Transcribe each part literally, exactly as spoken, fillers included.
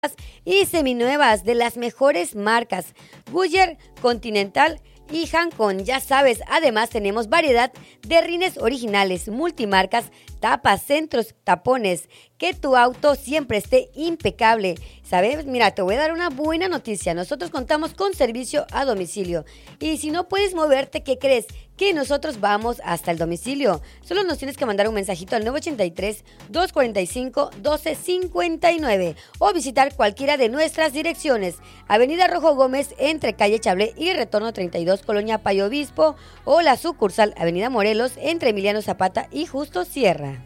y seminuevas de las mejores marcas, Goodyear, Continental y Hancon. Ya sabes, además tenemos variedad de rines originales, multimarcas, tapas, centros, tapones. Que tu auto siempre esté impecable. ¿Sabes? Mira, te voy a dar una buena noticia. Nosotros contamos con servicio a domicilio. Y si no puedes moverte, ¿qué crees? Que nosotros vamos hasta el domicilio. Solo nos tienes que mandar un mensajito al nueve ochenta y tres, dos cuarenta y cinco, doce cincuenta y nueve o visitar cualquiera de nuestras direcciones. Avenida Rojo Gómez, entre calle Chablé y Retorno treinta y dos, Colonia Payo Obispo, o la sucursal Avenida Morelos, entre Emiliano Zapata y Justo Sierra.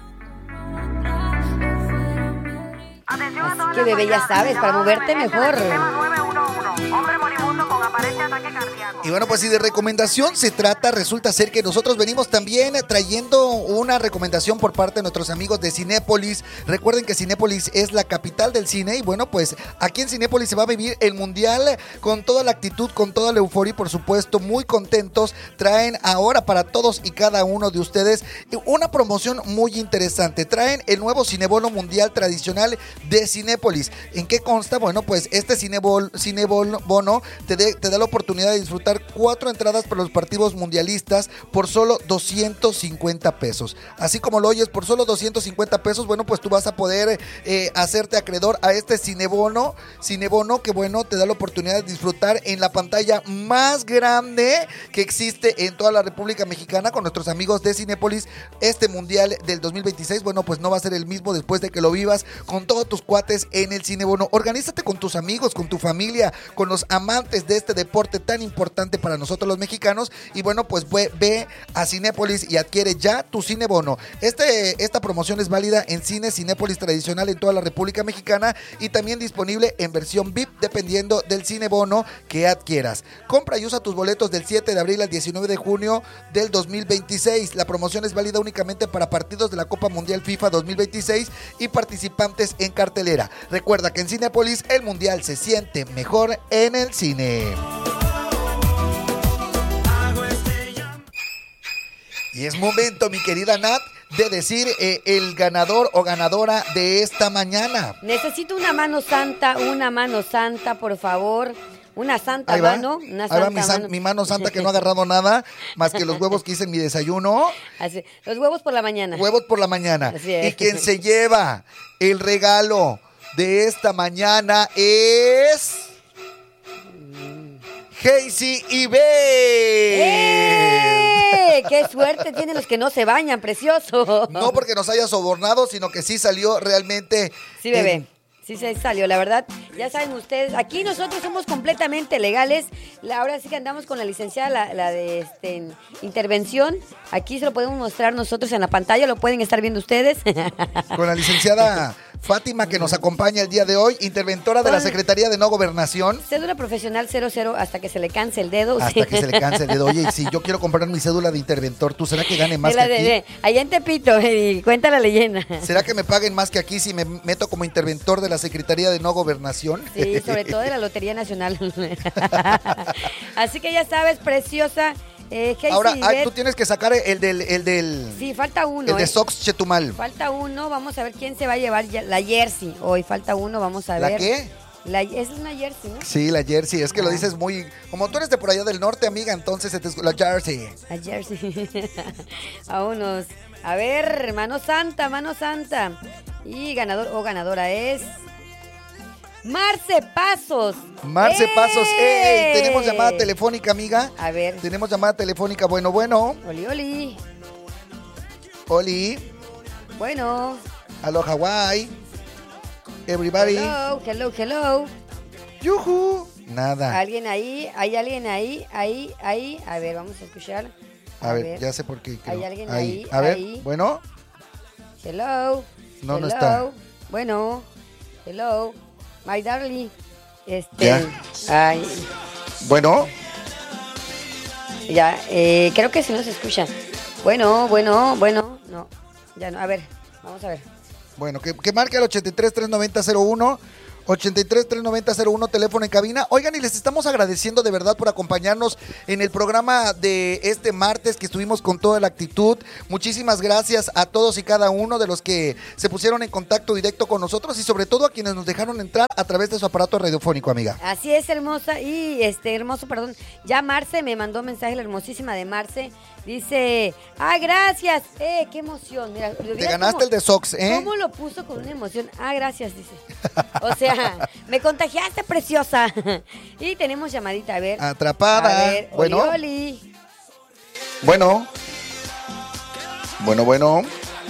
Así que, bebé, ya sabes, para moverte mejor. Y bueno, pues si de recomendación se trata, resulta ser que nosotros venimos también trayendo una recomendación por parte de nuestros amigos de Cinépolis. Recuerden que Cinépolis es la capital del cine y bueno, pues aquí en Cinépolis se va a vivir el Mundial con toda la actitud, con toda la euforia y por supuesto muy contentos. Traen ahora para todos y cada uno de ustedes una promoción muy interesante. Traen el nuevo Cinebono Mundial tradicional de Cinépolis. ¿En qué consta? Bueno, pues este Cinebol, Cinebono te, de, te da la oportunidad de disfrutar cuatro entradas para los partidos mundialistas por solo doscientos cincuenta pesos. Así como lo oyes, por solo doscientos cincuenta pesos, bueno, pues tú vas a poder eh, hacerte acreedor a este Cinebono, Cinebono que bueno, te da la oportunidad de disfrutar en la pantalla más grande que existe en toda la República Mexicana con nuestros amigos de Cinépolis. Este Mundial del dos mil veintiséis, bueno, pues no va a ser el mismo después de que lo vivas con todos tus cuates en el Cinebono. Organízate con tus amigos, con tu familia, con los amantes de este deporte tan importante para nosotros los mexicanos y bueno, pues ve, ve a Cinépolis y adquiere ya tu Cinebono. Este, esta promoción es válida en cine Cinépolis tradicional en toda la República Mexicana y también disponible en versión V I P dependiendo del Cinebono que adquieras. Compra y usa tus boletos del siete de abril al diecinueve de junio del dos mil veintiséis. La promoción es válida únicamente para partidos de la Copa Mundial FIFA dos mil veintiséis y participantes en cartelera. Recuerda que en Cinépolis el Mundial se siente mejor en el cine. Y es momento, mi querida Nat, de decir eh, el ganador o ganadora de esta mañana. Necesito una mano santa, una mano santa, por favor. Una santa Ahí va. mano. Una Ahí santa va mi, san, mano. mi mano santa que no ha agarrado nada más que los huevos que hice en mi desayuno. Así, los huevos por la mañana. Huevos por la mañana. Así es. Y quien se lleva el regalo de esta mañana es... Hazy y B. ¡Eh! ¡Qué suerte tienen los que no se bañan, precioso! No porque nos haya sobornado, sino que sí salió realmente... Sí, bebé. Eh, Sí se salió, la verdad. Ya saben ustedes, aquí nosotros somos completamente legales. La, ahora sí que andamos con la licenciada, la, la de este, intervención. Aquí se lo podemos mostrar nosotros en la pantalla, lo pueden estar viendo ustedes. Con la licenciada Fátima que nos acompaña el día de hoy, interventora de la Secretaría de No Gobernación. Cédula profesional cero cero hasta que se le canse el dedo. Hasta que se le canse el dedo. Oye, si yo quiero comprar mi cédula de interventor, ¿tú será que gane más de que de, aquí? De, allá en Tepito, y cuenta la leyenda. ¿Será que me paguen más que aquí si me meto como interventor de la Secretaría de No Gobernación? Sí, sobre todo de la Lotería Nacional. Así que ya sabes, preciosa. Eh, Ahora, ay, tú tienes que sacar el del, el del... Sí, falta uno. El de eh. Sox Chetumal. Falta uno, vamos a ver quién se va a llevar la jersey. Hoy falta uno, vamos a ver. ¿La qué? La, es una jersey, ¿no? Sí, la jersey, es que ah. lo dices muy... Como tú eres de por allá del norte, amiga, entonces te, la jersey. La jersey. A unos. A ver, mano santa, mano santa. Y ganador o ganadora es... Marce Pasos. Marce ¡Eh! Pasos. ¡Ey! Tenemos llamada telefónica, amiga. A ver. Tenemos llamada telefónica. Bueno, bueno. Oli, oli. Oli. Bueno. Hello, Hawaii. Everybody. Hello, hello, hello. Yuhu. Nada. ¿Alguien ahí? ¿Hay alguien ahí? Ahí, ahí. A ver, vamos a escuchar. A, a ver, ver, ya sé por qué. Creo. ¿Hay alguien ahí? ahí a ver, ahí. bueno. Hello. No, hello. no está. Bueno. Hello. My darling. Este. Ya. Ay. Bueno. Ya, eh, creo que sí nos escucha. Bueno, bueno, bueno. No, ya no. A ver, vamos a ver. Bueno, que, que marque al ochenta y tres, trescientos noventa, cero uno. ochenta y tres, trescientos noventa, cero uno, teléfono en cabina. Oigan, y les estamos agradeciendo de verdad por acompañarnos en el programa de este martes que estuvimos con toda la actitud. Muchísimas gracias a todos y cada uno de los que se pusieron en contacto directo con nosotros y sobre todo a quienes nos dejaron entrar a través de su aparato radiofónico, amiga. Así es, hermosa, y este hermoso, perdón, ya Marce me mandó mensaje, la hermosísima de Marce, dice, ah, gracias, eh, qué emoción, mira. Te ganaste cómo, el de Sox, ¿eh? ¿Cómo lo puso con una emoción? Ah, gracias, dice. O sea, me contagiaste, preciosa. Y tenemos llamadita, a ver. Atrapada. A ver, bueno. Oli, oli. Bueno. Bueno, bueno.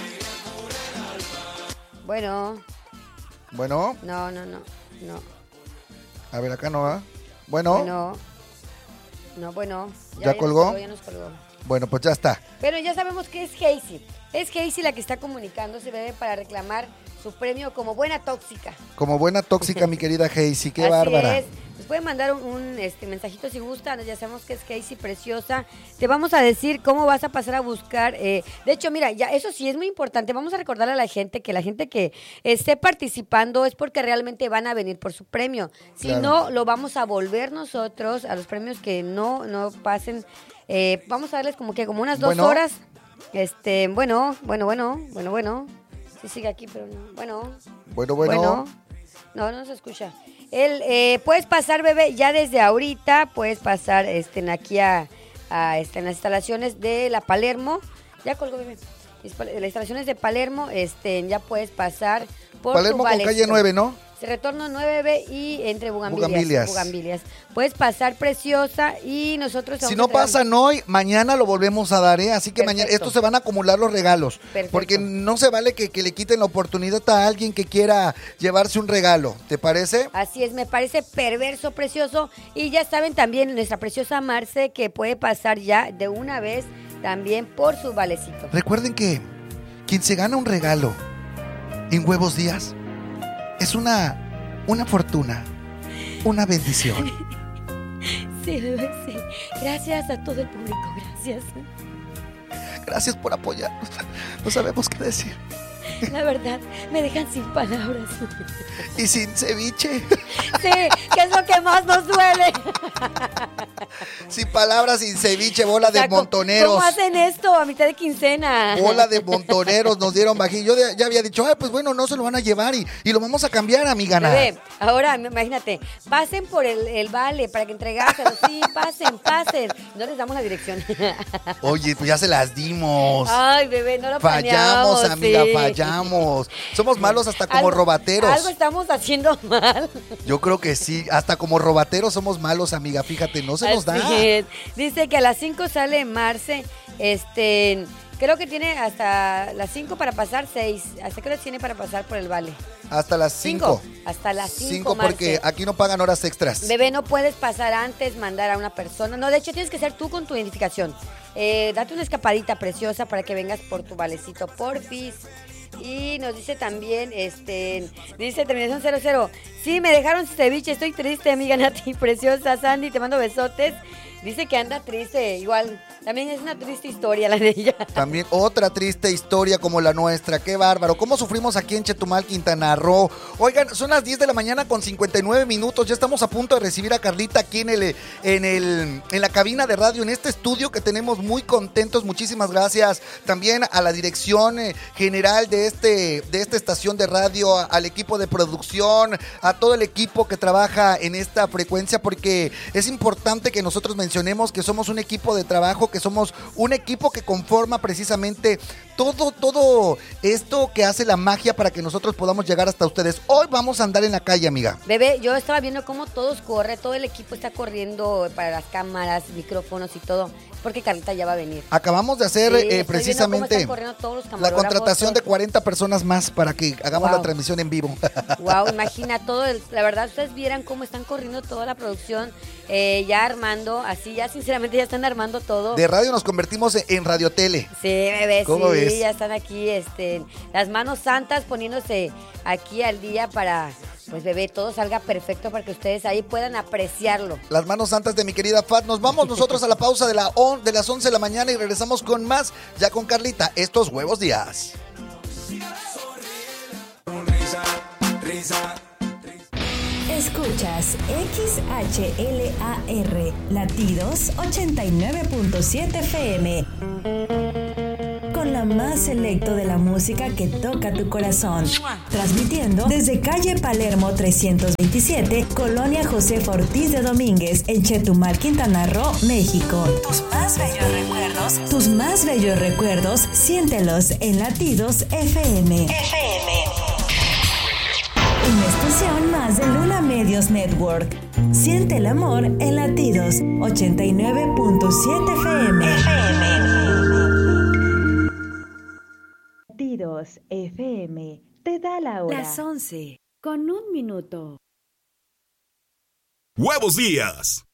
Bueno. Bueno. No, no, no, no. A ver, acá no va. Bueno. Bueno. No, bueno. ¿Ya, ¿Ya colgó? Nos colgó? Ya nos colgó. Bueno, pues ya está. Pero ya sabemos que es Hazy. Es Hazy la que está comunicándose, bebé, para reclamar su premio como buena tóxica. Como buena tóxica, mi querida Hazy, qué Así bárbara. Es. Nos pueden mandar un, un este, mensajito si gustan, ya sabemos que es Hazy preciosa. Te vamos a decir cómo vas a pasar a buscar. Eh, de hecho, mira, ya eso sí es muy importante. Vamos a recordarle a la gente que la gente que esté participando es porque realmente van a venir por su premio. Si Claro. no, lo vamos a volver nosotros a los premios que no, no pasen. Eh, vamos a darles como que como unas dos Bueno. horas. Este, bueno, bueno, bueno, bueno, bueno. Sí sigue aquí, pero no. Bueno. Bueno, bueno. Bueno. No, no se escucha. El, eh, puedes pasar, bebé, ya desde ahorita, puedes pasar este, aquí a, a este, en las instalaciones de la Palermo. Ya colgó, bebé. Las instalaciones de Palermo, este, ya puedes pasar por Palermo tu con valecito. calle nueve, ¿no? Se retorno nueve B y entre Bugambilias. Bugambilias. Bugambilias. Puedes pasar, preciosa, y nosotros... te Si vamos no a entregar- pasan hoy, mañana lo volvemos a dar, ¿eh? Así que mañana, Perfecto. estos se van a acumular los regalos. Perfecto. Porque no se vale que, que le quiten la oportunidad a alguien que quiera llevarse un regalo. ¿Te parece? Así es, me parece perverso, precioso. Y ya saben también nuestra preciosa Marce que puede pasar ya de una vez también por su valecito. Recuerden que quien se gana un regalo en Huevos Días es una, una fortuna, una bendición. Sí, bebé, sí. Gracias a todo el público, gracias. Gracias por apoyarnos. No sabemos qué decir. La verdad, me dejan sin palabras. Y sin ceviche. Sí, que es lo que más nos duele. Sin palabras, sin ceviche, bola O sea, de montoneros. ¿Cómo hacen esto a mitad de quincena? Bola de montoneros nos dieron bajillo. Yo de- ya había dicho, ay, pues bueno, no se lo van a llevar y, y lo vamos a cambiar, amiga. Bebé, ahora imagínate, pasen por el, el vale para que entregárselo. Sí, pasen, pasen. No les damos la dirección. Oye, pues ya se las dimos. Ay, bebé, no lo Fallamos, planeamos, amiga, sí. fallamos. Somos malos hasta como Algo- robateros. Algo estamos haciendo mal. Yo creo que sí, hasta como robateros somos malos, amiga. Fíjate, no se nos da. Así es. Dice que a las cinco sale Marce. Este, creo que tiene hasta las cinco para pasar, seis. ¿Hasta qué hora tiene para pasar por el vale? Hasta las cinco. Hasta las cinco, Cinco Marce. porque aquí no pagan horas extras. Bebé, no puedes pasar antes, mandar a una persona. No, de hecho, tienes que ser tú con tu identificación. Eh, date una escapadita preciosa para que vengas por tu valecito, porfis. Y nos dice también, este, dice terminación cero cero. Sí, me dejaron sin ceviche, estoy triste, amiga Nati, preciosa. Sandy, te mando besotes. Dice que anda triste, igual. También es una triste historia la de ella. También otra triste historia como la nuestra. Qué bárbaro. ¿Cómo sufrimos aquí en Chetumal, Quintana Roo? Oigan, son las diez de la mañana con cincuenta y nueve minutos. Ya estamos a punto de recibir a Carlita aquí en el, en el, en la cabina de radio, en este estudio que tenemos muy contentos. Muchísimas gracias también a la dirección eh, general de, este, de esta estación de radio, a- al equipo de producción, a todo el equipo que trabaja en esta frecuencia, porque es importante que nosotros mencionemos que somos un equipo de trabajo, que somos un equipo que conforma precisamente todo, todo esto que hace la magia para que nosotros podamos llegar hasta ustedes. Hoy vamos a andar en la calle, amiga. Bebé, yo estaba viendo cómo todos corre, todo el equipo está corriendo para las cámaras, micrófonos y todo, porque Carlita ya va a venir. Acabamos de hacer Sí, eh, estoy viendo cómo precisamente están corriendo todos los la camarógrafos, contratación de todos. cuarenta personas más para que hagamos Wow. la transmisión en vivo. Wow, imagina todo, el, la verdad, ustedes vieran cómo están corriendo toda la producción, eh, ya armando, así ya sinceramente ya están armando todo. De radio nos convertimos en, en radiotele. Sí, bebé, ¿Cómo sí, ves? ya están aquí, este, las manos santas poniéndose aquí al día para, pues bebé, todo salga perfecto para que ustedes ahí puedan apreciarlo. Las manos santas de mi querida Fat. Nos vamos nosotros a la pausa de, la on- de las once de la mañana y regresamos con más, ya con Carlita, estos Huevos Días. Escuchas X H L A R, Latidos ochenta y nueve punto siete F M. Con la más selecto de la música que toca tu corazón. Transmitiendo desde calle Palermo trescientos veintisiete, Colonia Josefa Ortiz de Domínguez, en Chetumal, Quintana Roo, México. Tus más bellos recuerdos, tus más bellos recuerdos, siéntelos en Latidos F M. F M. Una estación más de Luna Medios Network. Siente el amor en Latidos ochenta y nueve punto siete F M. F M. Latidos F M te da la hora. Las once con un minuto. ¡Huevos Días!